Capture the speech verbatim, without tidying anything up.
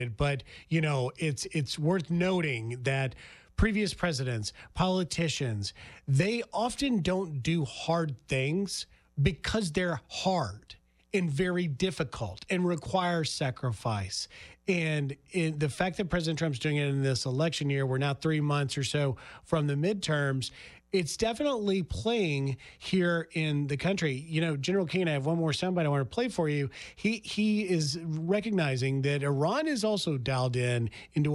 But, you know, it's it's worth noting that previous presidents, politicians, they often don't do hard things because they're hard and very difficult and require sacrifice. And in the fact that President Trump's doing it in this election year, we're now three months or so from the midterms, it's definitely playing here in the country. You know, General Keane, I have one more soundbite I want to play for you. He he is recognizing that Iran is also dialed in into